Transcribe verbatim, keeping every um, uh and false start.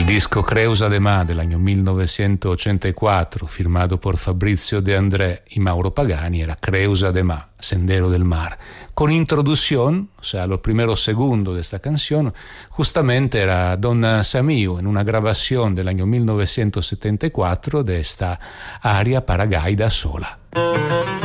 disco Creusa de Mar del año mil novecientos ochenta y cuatro, firmado por Fabrizio De André y Mauro Pagani, era Creusa de Mar, Sendero del Mar. Con introducción, o sea, los primeros segundos de esta canción, justamente era Donna Samio en una grabación del año mil novecientos setenta y cuatro de esta aria para gaita sola.